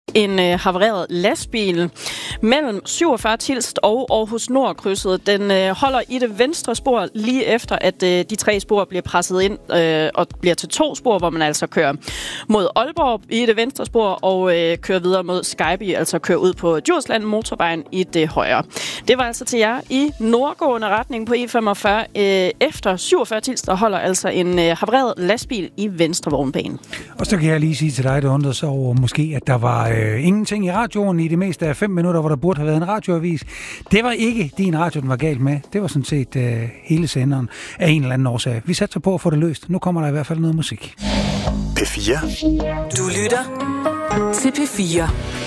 En havareret lastbil mellem 47 Tilst og Aarhus Nord-krydset. Den holder i det venstre spor lige efter, at de 3 spor bliver presset ind og bliver til 2 spor, hvor man altså kører mod Aalborg i det venstre spor og kører videre mod Skejby, altså kører ud på Djursland motorvejen i det højre. Det var altså til jer i nordgående retning på E45 efter 47 Tilst, og holder altså en havareret lastbil i venstre vognbane. Og så kan jeg lige sige til dig, der undrer sig over måske, at der var ingenting i radioen i det meste af 5 minutter, hvor der burde have været en radioavis. Det var ikke din radio, den var galt med. Det var sådan set hele senderen af en eller anden årsag. Vi satser på at få det løst. Nu kommer der i hvert fald noget musik. P4. Du lytter til P4.